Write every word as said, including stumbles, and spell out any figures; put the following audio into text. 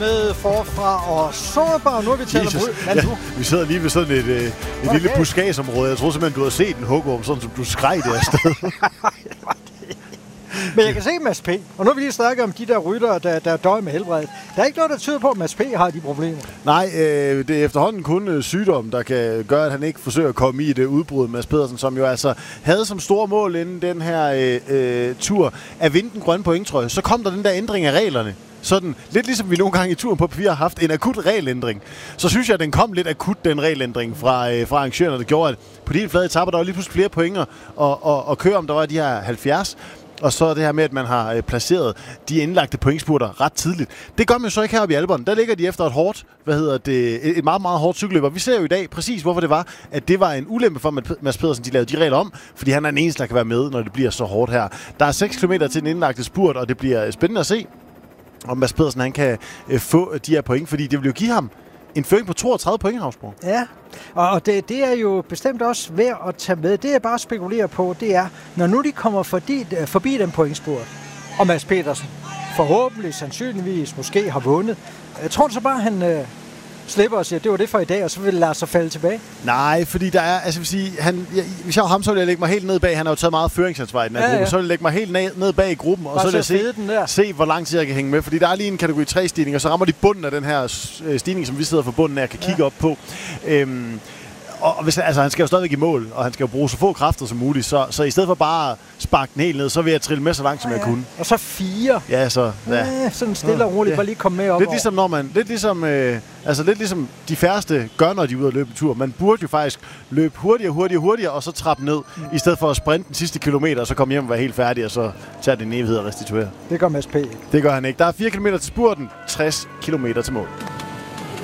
med forfra og sårbar. Nu er vi talt om ja, vi sidder lige ved sådan et, øh, et okay. lille buskasområde. Jeg tror simpelthen, du har set en hugorm, sådan som du skreg det afsted. Men jeg kan se Mads P. Og nu vil vi lige snakke om de der ryttere, der, der døjer med helbredet. Der er ikke noget, der tyder på, at Mads P. har de problemer. Nej, øh, det er efterhånden kun øh, sygdom, der kan gøre, at han ikke forsøger at komme i det udbrud. Mads Pedersen, som jo altså havde som stor mål inden den her øh, øh, tur at vinde den grønne pointtrøje. Så kom der den der ændring af reglerne. Sådan, lidt ligesom vi nogle gange i turen på papir har haft en akut regelændring. Så synes jeg, at den kom lidt akut, den regelændring fra, øh, fra arrangørerne, der gjorde, at på de flade etaper, der var lige pludselig flere pointer og, og, og køre om, der var de her halvfjerds. Og så det her med, at man har øh, placeret de indlagte pointspurter ret tidligt. Det gør man jo så ikke heroppe i Alperne. Der ligger de efter et hårdt, hvad hedder det, et meget, meget hårdt cykelløb. Og vi ser jo i dag præcis, hvorfor det var, at det var en ulempe for Mads Pedersen, de lavede de regler om, fordi han er den eneste, der kan være med, når det bliver så hårdt her. Der er seks kilometer til den indlagte spurt, og det bliver spændende at se, om Mads Pedersen han kan øh, få de her point, fordi det vil jo give ham en føring på toogtredive point, Havsborg. Ja, og det, det er jo bestemt også værd at tage med. Det jeg bare spekulerer på, det er, når nu de kommer forbi, forbi den pointspurt, og Mads Pedersen forhåbentlig, sandsynligvis, måske har vundet. Jeg tror så bare, han øh, slipper og siger, det var det for i dag, og så vil lade sig falde tilbage. Nej, fordi der er, altså vil sige, han, jeg, hvis jeg var ham, så ville jeg lægge mig helt ned bag. Han har jo taget meget føringsansvar i den her ja, gruppe. Ja. Så ville jeg lægge mig helt ned, ned bag i gruppen, og bare så vil jeg se, se, hvor lang tid jeg kan hænge med. Fordi der er lige en kategori tre stigning, og så rammer de bunden af den her stigning, som vi sidder for bunden af, og kan ja. kigge op på. Øhm, Og hvis, altså, han skal jo stadigvæk i mål, og han skal jo bruge så få kræfter som muligt, så, så i stedet for bare at sparke den helt ned, så vil jeg trille med så langt, som ja, jeg kunne. Og så fire. Ja, så... Ja. Ja, sådan stille og roligt, ja. Bare lige komme med op. Lidt ligesom, når man, lidt ligesom, øh, altså lidt ligesom de færreste gør, når de er ude at løbe en tur. Man burde jo faktisk løbe hurtigere, hurtigere, hurtigere, og så trappe ned, mm. i stedet for at sprinte den sidste kilometer, og så komme hjem og være helt færdig, og så tage det en evighed og restituere. Det gør Mads P. Det gør han ikke. Der er fire kilometer til spurten, tres kilometer til mål.